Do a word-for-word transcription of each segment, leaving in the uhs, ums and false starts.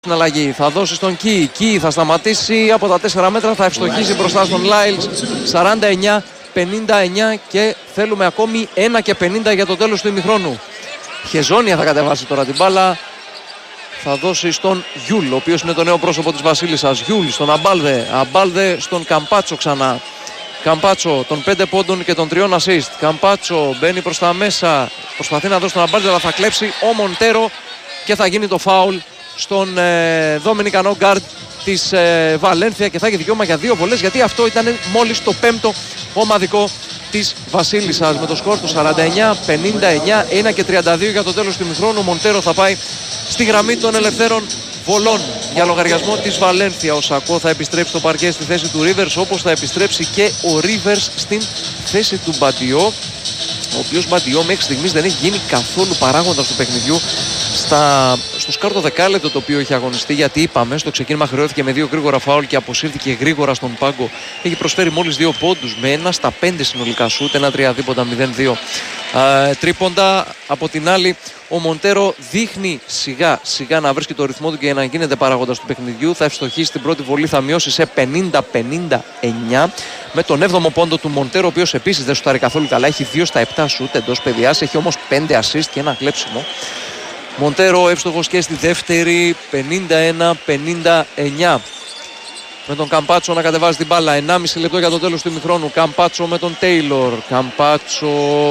Στην αλλαγή θα δώσει στον Κι. Κι θα σταματήσει από τα τέσσερα μέτρα, θα ευστοχίσει μπροστά στον Λάιλς. σαράντα εννιά πενήντα εννιά και θέλουμε ακόμη ένα και πενήντα για το τέλος του ημιχρόνου. Χεζόνια θα κατεβάσει τώρα την μπάλα. Θα δώσει στον Γιούλ, ο οποίος είναι το νέο πρόσωπο της Βασίλισσας. Γιούλ στον Αμπάλδε. Αμπάλδε στον Καμπάτσο ξανά. Καμπάτσο των πέντε πόντων και των τριών assist. Καμπάτσο μπαίνει προς τα μέσα. Προσπαθεί να δώσει τον Αμπάλδε, αλλά θα κλέψει ο Μοντέρο και θα γίνει το φάουλ στον ε, Δομινικανό γκάρντ της ε, Βαλένθια και θα έχει δικαίωμα για δύο βολές, γιατί αυτό ήταν μόλις το πέμπτο ομαδικό της Βασίλισσας. Με το σκορ του σαράντα εννιά πενήντα εννιά, ένα και τριάντα δύο για το τέλος του ημιχρόνου. Ο Μοντέρο θα πάει στη γραμμή των ελευθέρων βολών για λογαριασμό της Βαλένθια. Ο Σακό θα επιστρέψει στο παρκέ στη θέση του Ρίβερς, όπως θα επιστρέψει και ο Ρίβερς στην θέση του Μπαντιό, ο οποίος Μπαντιό μέχρι στιγμής δεν έχει γίνει καθόλου παράγοντας του παιχνιδιού στα, στο σκάρτο δεκάλεπτο το οποίο έχει αγωνιστεί, γιατί είπαμε στο ξεκίνημα χρεώθηκε με δύο γρήγορα φάουλ και αποσύρθηκε γρήγορα στον πάγκο. Έχει προσφέρει μόλις δύο πόντους με ένα στα πέντε συνολικά σούτ, ένα τρία δίποτα μηδέν δύο ε, τρίποντα. Από την άλλη ο Μοντέρο δείχνει σιγά σιγά να βρίσκει το ρυθμό του και να γίνεται παράγοντας του παιχνιδιού. Θα ευστοχίσει την πρώτη βολή, θα μειώσει σε πενήντα πενήντα εννιά με τον έβδομο πόντο του Μοντέρο, ο οποίος επίσης δεν σουτάρει καθόλου καλά. Έχει δύο στα επτά σούτ εντός παιδιάς, έχει όμως πέντε assist και ένα κλέψιμο. Μοντέρο εύστοχος και στη δεύτερη, πενήντα ένα πενήντα εννιά. Με τον Καμπάτσο να κατεβάζει την μπάλα, ενάμιση λεπτό για το τέλος του ημιχρόνου. Καμπάτσο με τον Τέιλορ, Καμπάτσο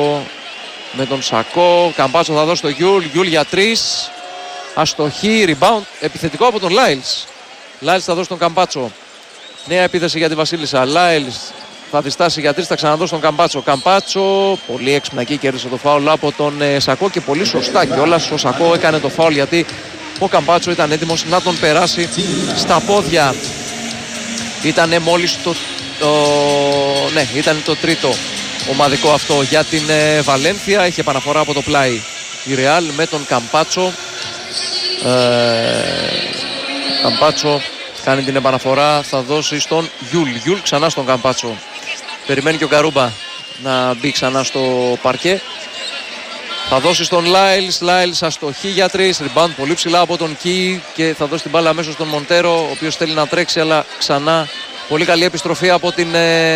με τον Σακό. Καμπάτσο θα δώσει στο Γιούλ, Γιούλ για τρεις, αστοχή, rebound, επιθετικό από τον Λάιλς. Λάιλς θα δώσει τον Καμπάτσο. Νέα επίθεση για τη Βασίλισσα. Λάιλς θα διστάσει για τρεις, θα ξαναδώσει τον Καμπάτσο. Καμπάτσο, πολύ έξυπνα εκεί, κέρδισε το φάουλ από τον ε, Σακό και πολύ σωστά κιόλας. Ο Σακό έκανε το φάουλ γιατί ο Καμπάτσο ήταν έτοιμος να τον περάσει στα πόδια. Ήτανε μόλις το, το, ναι, ήταν το τρίτο ομαδικό αυτό για την ε, Βαλένθια. Είχε επαναφορά από το πλάι η Ρεάλ με τον Καμπάτσο. Ε, Καμπάτσο κάνει την επαναφορά, θα δώσει στον Γιούλ. Γιούλ ξανά στον Καμπάτσο. Περιμένει και ο Καρούμπα να μπει ξανά στο παρκέ. Θα δώσει στον Λάιλς. Λάιλς αστοχή για τρεις. Rebound πολύ ψηλά από τον Κι και θα δώσει την μπάλα αμέσως στον Μοντέρο, ο οποίος θέλει να τρέξει, αλλά ξανά πολύ καλή επιστροφή από την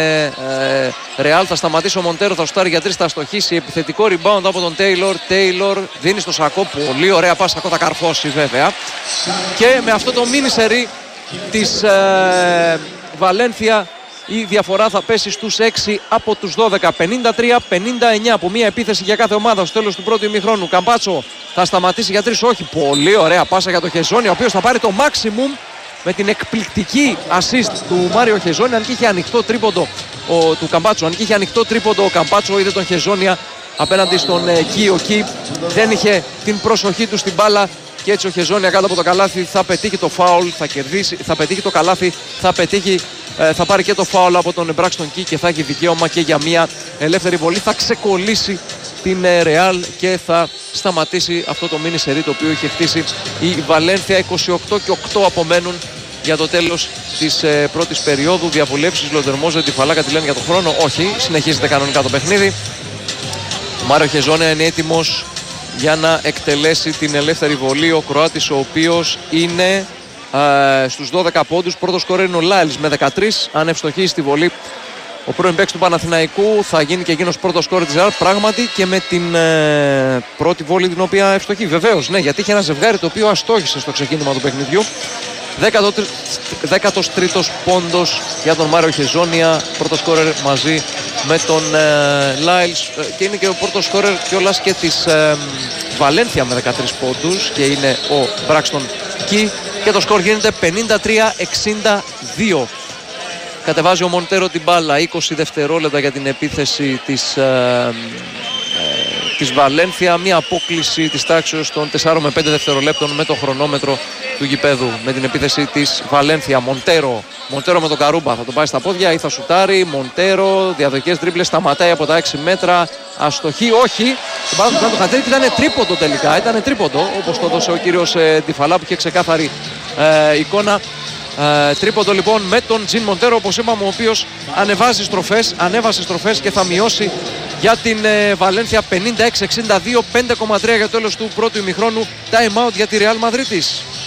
Ρεάλ. Ε, ε, θα σταματήσει ο Μοντέρο, θα σουτάρει για τρεις, θα αστοχήσει. Επιθετικό rebound από τον Τέιλορ. Τέιλορ δίνει στο Σακό. Πολύ ωραία πάσα. Σακό θα καρφώσει βέβαια. Και με αυτό το μίνι σερί της ε, Βαλένθια η διαφορά θα πέσει στους έξι από τους δώδεκα. πενήντα τρία πενήντα εννιά από μία επίθεση για κάθε ομάδα στο τέλος του πρώτου ημιχρόνου. Καμπάτσο θα σταματήσει για τρεις, όχι. Πολύ ωραία πάσα για το Χεζόνια, ο οποίος θα πάρει το maximum με την εκπληκτική assist του Μάριο Χεζόνια. Αν και είχε ανοιχτό τρίποντο ο, του Καμπάτσο, αν και είχε ανοιχτό τρίποντο ο Καμπάτσο, είδε τον Χεζόνια απέναντι στον ε, Κι. Ο Κι δεν είχε την προσοχή του στην μπάλα και έτσι ο Χεζόνια κάτω από το καλάθι θα πετύχει το φάουλ, θα κερδίσει, θα πετύχει το καλάθι, θα πετύχει, ε, θα πάρει και το φάουλ από τον Μπράξτον Κι και θα έχει δικαίωμα και για μια ελεύθερη βολή. Θα ξεκολλήσει την Ρεάλ και θα σταματήσει αυτό το μίνι σερί το οποίο είχε χτίσει η Βαλένθια. είκοσι οκτώ και οκτώ απομένουν για το τέλος της ε, πρώτης περίοδου. Διαβουλεύσεις, Λονδερμόζε, τη Φαλάκα τη λένε για τον χρόνο. Όχι, συνεχίζεται κανονικά το παιχνίδι. Ο Μάριο Χεζόνια είναι έτοιμος για να εκτελέσει την ελεύθερη βολή. Ο Κροάτης, ο οποίος είναι ε, στους δώδεκα πόντους. Πρώτος σκορέρ είναι ο Λάιλς με δεκατρείς. Αν ευστοχίσει στη βολή ο πρώην παίκτης του Παναθηναϊκού, θα γίνει και εκείνος πρώτος σκόρερ της Ρεάλ. Πράγματι και με την ε, πρώτη βόλη την οποία ευστοχεί. Βεβαίως, ναι, γιατί είχε ένα ζευγάρι το οποίο αστόχησε στο ξεκίνημα του παιχνιδιού. δέκατος τρίτος πόντος για τον Μάριο Χεζόνια, πρώτος σκόρερ μαζί με τον ε, Λάιλς, και είναι και ο πρώτος σκόρερ κιόλας και της ε, Βαλένθια με δεκατρείς πόντους και είναι ο Μπράξτον Κι και το σκορ γίνεται πενήντα τρία εξήντα δύο. Κατεβάζει ο Μοντέρο την μπάλα, είκοσι δευτερόλεπτα για την επίθεση της, ε, ε, της Βαλένθια. Μια απόκληση της τάξης των τεσσάρων με πέντε δευτερολέπτων με το χρονόμετρο του γηπέδου με την επίθεση της Βαλένθια. Μοντέρο, Μοντέρο με τον Καρούμπα, θα τον πάει στα πόδια ή θα σουτάρει. Μοντέρο, διαδοχές τρίπλες, σταματάει από τα έξι μέτρα, αστοχή, όχι. Την μπάλα του Χατζέρη και ήταν τρίποντο τελικά, ήταν τρίποντο όπως το έδωσε ο κύριος ε, Ντιφαλά που είχε ξεκάθαρη ε, εικόνα. Ε, τρίποντο λοιπόν με τον Τζιν Μοντέρο, όπως είπαμε, ο οποίος ανεβάζει στροφές, ανέβασε στροφές και θα μειώσει για την ε, Βαλένθια πενήντα έξι εξήντα δύο, πέντε κόμμα τρία για το τέλος του πρώτου ημιχρόνου. Time out για τη Real Madrid.